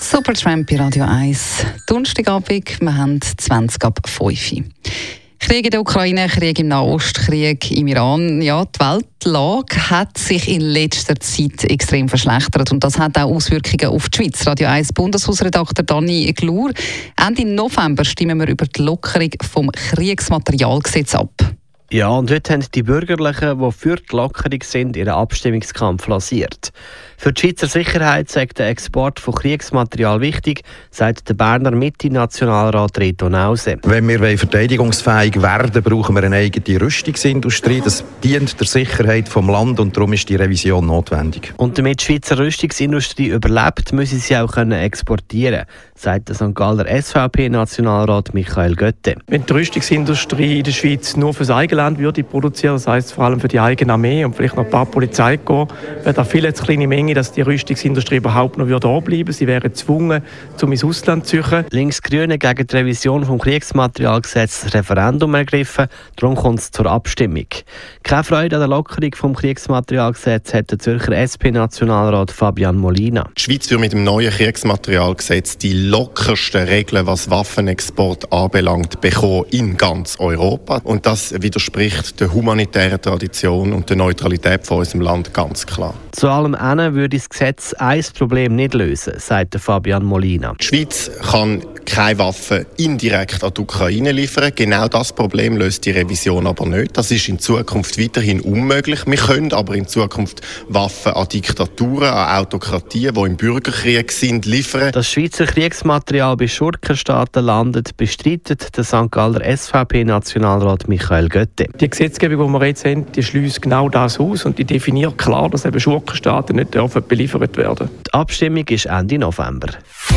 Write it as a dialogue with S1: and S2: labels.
S1: Supertramp bei Radio 1. Donnerstagabend, wir haben 20 ab 5 Uhr. Krieg in der Ukraine, Krieg im Nahost, Krieg im Iran. Ja, die Weltlage hat sich in letzter Zeit extrem verschlechtert und das hat auch Auswirkungen auf die Schweiz. Radio 1 Bundeshausredakteur Dani Glur. Ende November stimmen wir über die Lockerung vom Kriegsmaterialgesetz ab.
S2: Ja, und heute haben die Bürgerlichen, die für die Lockerung sind, ihren Abstimmungskampf lanciert. Für die Schweizer Sicherheit sagt der Export von Kriegsmaterial wichtig, sagt der Berner Mitte-Nationalrat Reto Nause.
S3: Wenn wir verteidigungsfähig werden, brauchen wir eine eigene Rüstungsindustrie. Das dient der Sicherheit des Landes und darum ist die Revision notwendig.
S2: Und damit die Schweizer Rüstungsindustrie überlebt, müssen sie auch exportieren können, sagt der St. Galler SVP-Nationalrat Michael Götte.
S4: Wenn die Rüstungsindustrie in der Schweiz nur für das eigene Land würde produzieren, das heisst vor allem für die eigene Armee und vielleicht noch ein paar Polizeikorps, wäre da viel zu kleine Menge, dass die Rüstungsindustrie überhaupt noch da bleiben würde. Sie wären gezwungen, ins Ausland zu suchen.
S2: Links-Grüne gegen die Revision des Kriegsmaterialgesetzes das Referendum ergriffen, darum kommt es zur Abstimmung. Keine Freude an der Lockerung des Kriegsmaterialgesetzes hat der Zürcher SP-Nationalrat Fabian Molina.
S5: Die Schweiz wird mit dem neuen Kriegsmaterialgesetz die lockersten Regeln, was Waffenexport anbelangt, bekommen in ganz Europa. Und das widerspricht der humanitären Tradition und der Neutralität von unserem Land ganz klar.
S2: Zu allem würde das Gesetz ein Problem nicht lösen, sagt Fabian Molina.
S5: Die Schweiz kann keine Waffen indirekt an die Ukraine liefern. Genau das Problem löst die Revision aber nicht. Das ist in Zukunft weiterhin unmöglich. Wir können aber in Zukunft Waffen an Diktaturen, an Autokratien, die im Bürgerkrieg sind, liefern.
S2: Dass Schweizer Kriegsmaterial bei Schurkenstaaten landet, bestreitet der St. Galler SVP-Nationalrat Michael Götte.
S4: Die Gesetzgebung, die wir jetzt haben, die schliesst genau das aus und die definiert klar, dass eben Schurkenstaaten nicht beliefert werden.
S2: Die Abstimmung ist Ende November.